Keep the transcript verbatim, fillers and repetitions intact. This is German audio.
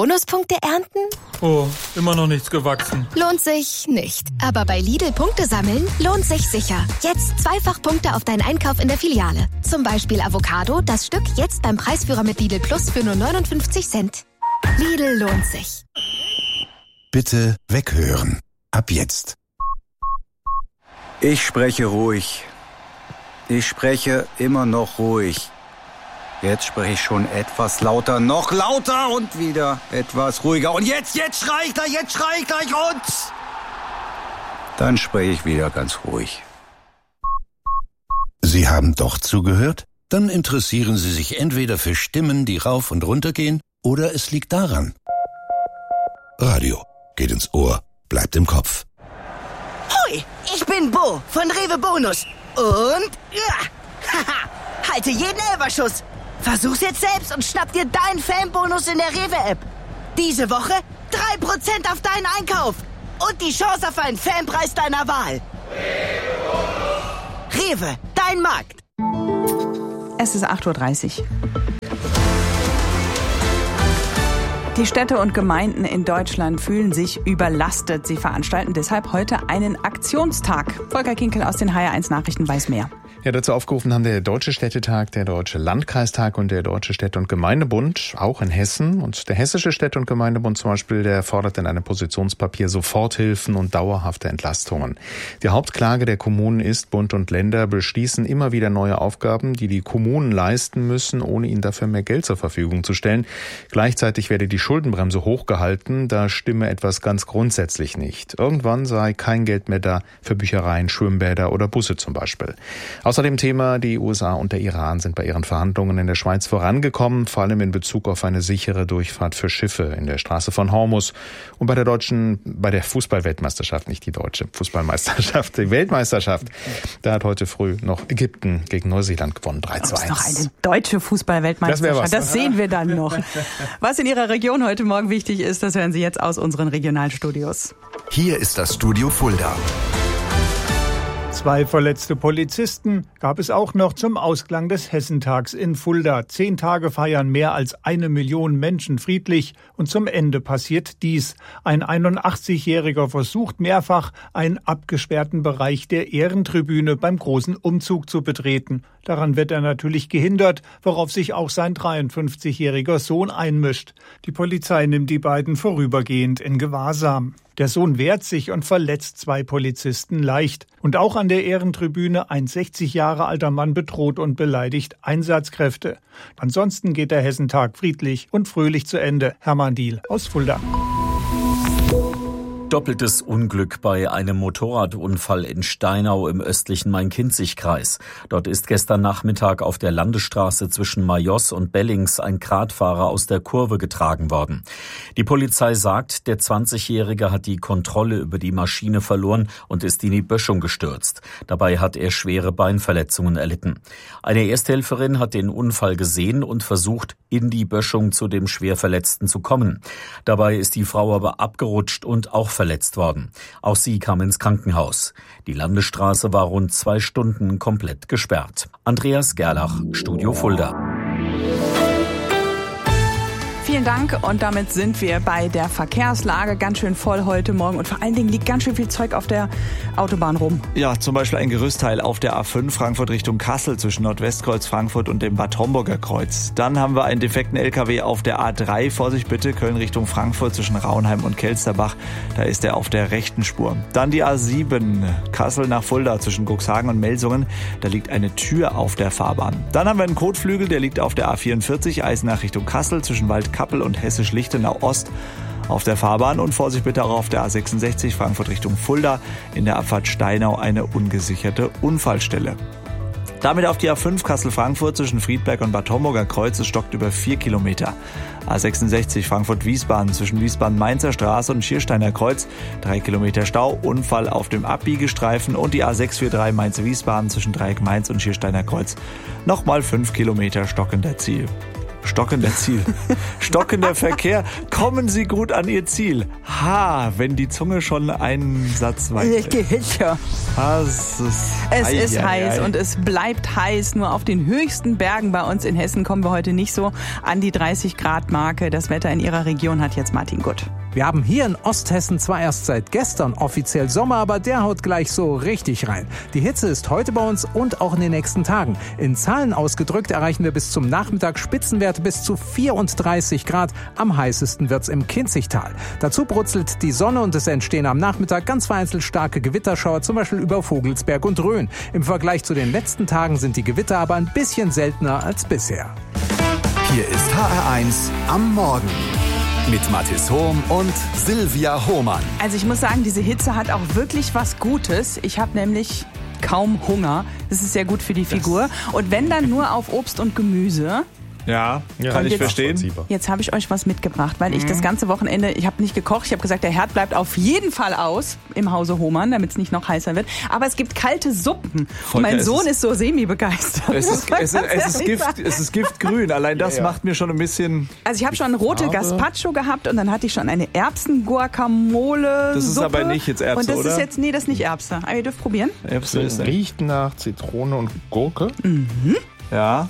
Bonuspunkte ernten? Oh, immer noch nichts gewachsen. Lohnt sich nicht. Aber bei Lidl Punkte sammeln lohnt sich sicher. Jetzt zweifach Punkte auf deinen Einkauf in der Filiale. Zum Beispiel Avocado, das Stück jetzt beim Preisführer mit Lidl Plus für nur neunundfünfzig Cent. Lidl lohnt sich. Bitte weghören. Ab jetzt. Ich spreche ruhig. Ich spreche immer noch ruhig. Jetzt spreche ich schon etwas lauter, noch lauter und wieder etwas ruhiger. Und jetzt, jetzt schrei ich gleich, jetzt schrei ich gleich und... Dann spreche ich wieder ganz ruhig. Sie haben doch zugehört? Dann interessieren Sie sich entweder für Stimmen, die rauf und runter gehen, oder es liegt daran. Radio geht ins Ohr, bleibt im Kopf. Hoi, ich bin Bo von Rewe Bonus. Und... Ja, haha, halte jeden Elberschuss. Versuch's jetzt selbst und schnapp dir deinen Fanbonus in der Rewe-App. Diese Woche drei Prozent auf deinen Einkauf. Und die Chance auf einen Fanpreis deiner Wahl. Rewe, dein Markt. Es ist acht Uhr dreißig. Die Städte und Gemeinden in Deutschland fühlen sich überlastet. Sie veranstalten deshalb heute einen Aktionstag. Volker Kinkel aus den H R eins Nachrichten weiß mehr. Ja, dazu aufgerufen haben der Deutsche Städtetag, der Deutsche Landkreistag und der Deutsche Städte- und Gemeindebund, auch in Hessen. Und der Hessische Städte- und Gemeindebund zum Beispiel, der fordert in einem Positionspapier Soforthilfen und dauerhafte Entlastungen. Die Hauptklage der Kommunen ist, Bund und Länder beschließen immer wieder neue Aufgaben, die die Kommunen leisten müssen, ohne ihnen dafür mehr Geld zur Verfügung zu stellen. Gleichzeitig werde die Schuldenbremse hochgehalten, da stimme etwas ganz grundsätzlich nicht. Irgendwann sei kein Geld mehr da für Büchereien, Schwimmbäder oder Busse zum Beispiel. Außerdem Thema, die U S A und der Iran sind bei ihren Verhandlungen in der Schweiz vorangekommen, vor allem in Bezug auf eine sichere Durchfahrt für Schiffe in der Straße von Hormuz. Und bei der deutschen, bei der Fußball-Weltmeisterschaft, nicht die deutsche Fußballmeisterschaft, die Weltmeisterschaft, da hat heute früh noch Ägypten gegen Neuseeland gewonnen, drei zu eins. Das ist noch eine deutsche Fußball-Weltmeisterschaft, das, das sehen wir dann noch. Was in Ihrer Region heute Morgen wichtig ist, das hören Sie jetzt aus unseren Regionalstudios. Hier ist das Studio Fulda. Zwei verletzte Polizisten gab es auch noch zum Ausklang des Hessentags in Fulda. Zehn Tage feiern mehr als eine Million Menschen friedlich und zum Ende passiert dies. Ein einundachtzigjähriger versucht mehrfach, einen abgesperrten Bereich der Ehrentribüne beim großen Umzug zu betreten. Daran wird er natürlich gehindert, worauf sich auch sein dreiundfünfzigjähriger Sohn einmischt. Die Polizei nimmt die beiden vorübergehend in Gewahrsam. Der Sohn wehrt sich und verletzt zwei Polizisten leicht. Und auch an der Ehrentribüne ein sechzig Jahre alter Mann bedroht und beleidigt Einsatzkräfte. Ansonsten geht der Hessentag friedlich und fröhlich zu Ende. Hermann Diehl aus Fulda. Doppeltes Unglück bei einem Motorradunfall in Steinau im östlichen Main-Kinzig-Kreis. Dort ist gestern Nachmittag auf der Landesstraße zwischen Majos und Bellings ein Kratfahrer aus der Kurve getragen worden. Die Polizei sagt, der zwanzigjährige hat die Kontrolle über die Maschine verloren und ist in die Böschung gestürzt. Dabei hat er schwere Beinverletzungen erlitten. Eine Ersthelferin hat den Unfall gesehen und versucht, in die Böschung zu dem Schwerverletzten zu kommen. Dabei ist die Frau aber abgerutscht und auch verletzt worden. Auch sie kam ins Krankenhaus. Die Landesstraße war rund zwei Stunden komplett gesperrt. Andreas Gerlach, Studio Fulda. Vielen Dank und damit sind wir bei der Verkehrslage. Ganz schön voll heute Morgen und vor allen Dingen liegt ganz schön viel Zeug auf der Autobahn rum. Ja, zum Beispiel ein Gerüstteil auf der A fünf Frankfurt Richtung Kassel zwischen Nordwestkreuz Frankfurt und dem Bad Homburger Kreuz. Dann haben wir einen defekten L K W auf der A drei, Vorsicht bitte, Köln Richtung Frankfurt zwischen Raunheim und Kelsterbach. Da ist er auf der rechten Spur. Dann die A sieben, Kassel nach Fulda zwischen Cuxhagen und Melsungen. Da liegt eine Tür auf der Fahrbahn. Dann haben wir einen Kotflügel, der liegt auf der A vierundvierzig, Eisenach Richtung Kassel zwischen Waldkappel und Hessisch-Lichtenau Ost auf der Fahrbahn und Vorsicht bitte auch auf der A sechsundsechzig Frankfurt Richtung Fulda in der Abfahrt Steinau eine ungesicherte Unfallstelle. Damit auf die A fünf Kassel-Frankfurt zwischen Friedberg und Bad Homburger Kreuz. Es stockt über vier Kilometer. A sechsundsechzig Frankfurt-Wiesbaden zwischen Wiesbaden-Mainzer Straße und Schiersteiner Kreuz. Drei Kilometer Stau, Unfall auf dem Abbiegestreifen. Und die A sechshundertdreiundvierzig Mainz-Wiesbaden zwischen Dreieck Mainz und Schiersteiner Kreuz. Nochmal fünf Kilometer stockender Ziel. Stockender Ziel. Stockender Verkehr. Kommen Sie gut an Ihr Ziel. Ha, wenn die Zunge schon einen Satz weit ist. Ja. Es ist, es ei, ist ei, heiß ei. und es bleibt heiß. Nur auf den höchsten Bergen bei uns in Hessen kommen wir heute nicht so an die dreißig Grad Marke. Das Wetter in Ihrer Region hat jetzt Martin Gutt. Wir haben hier in Osthessen zwar erst seit gestern offiziell Sommer, aber der haut gleich so richtig rein. Die Hitze ist heute bei uns und auch in den nächsten Tagen. In Zahlen ausgedrückt erreichen wir bis zum Nachmittag Spitzenwerte bis zu vierunddreißig Grad. Am heißesten wird's im Kinzigtal. Dazu brutzelt die Sonne und es entstehen am Nachmittag ganz vereinzelt starke Gewitterschauer, zum Beispiel über Vogelsberg und Rhön. Im Vergleich zu den letzten Tagen sind die Gewitter aber ein bisschen seltener als bisher. Hier ist H R eins am Morgen. Mit Mathis Hohm und Silvia Hohmann. Also ich muss sagen, diese Hitze hat auch wirklich was Gutes. Ich habe nämlich kaum Hunger. Das ist sehr gut für die Figur. Und wenn dann nur auf Obst und Gemüse. Ja, Ja, kann ich jetzt- verstehen. Jetzt habe ich euch was mitgebracht, weil ich das ganze Wochenende, ich habe nicht gekocht, ich habe gesagt, der Herd bleibt auf jeden Fall aus im Hause Hohmann, damit es nicht noch heißer wird. Aber es gibt kalte Suppen. Und Volker, mein es Sohn ist- ist so semi-begeistert. Es ist, es, ist, es, ist Ehrlich Gift, sagen. es ist Giftgrün. Allein das Ja, ja. macht mir schon ein bisschen... Also ich habe schon rote Farbe. Gazpacho gehabt und dann hatte ich schon eine Erbsen-Guacamole. Das ist Suppe. aber nicht jetzt Erbse, Und das oder? ist jetzt, nee, das ist nicht Erbse. Aber ihr dürft probieren. Erbse ist Riecht nach Zitrone und Gurke. Ja.